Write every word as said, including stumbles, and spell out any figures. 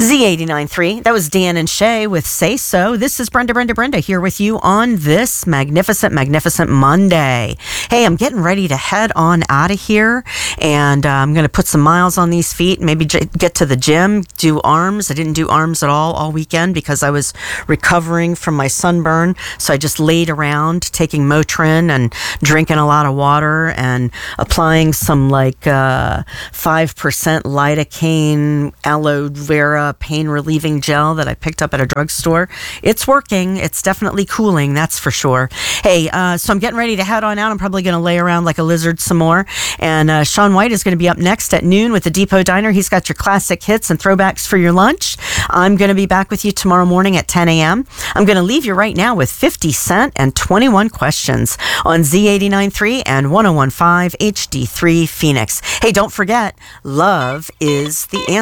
Z eighty-nine point three. That was Dan and Shay with Say So. This is Brenda, Brenda, Brenda here with you on this magnificent, magnificent Monday. Hey, I'm getting ready to head on out of here, and uh, I'm going to put some miles on these feet, maybe j- get to the gym, do arms. I didn't do arms at all all weekend because I was recovering from my sunburn, so I just laid around taking Motrin and drinking a lot of water and applying some like uh, five percent lidocaine aloe vera pain relieving gel that I picked up at a drugstore. It's working. It's definitely cooling, that's for sure. Hey, uh, so I'm getting ready to head on out. I'm probably going to lay around like a lizard some more. And uh, Sean White is going to be up next at noon with the Depot Diner. He's got your classic hits and throwbacks for your lunch. I'm going to be back with you tomorrow morning at ten a.m. I'm going to leave you right now with fifty Cent and twenty-one Questions on Z eighty-nine point three and one oh one point five H D three Phoenix. Hey, don't forget, love is the answer.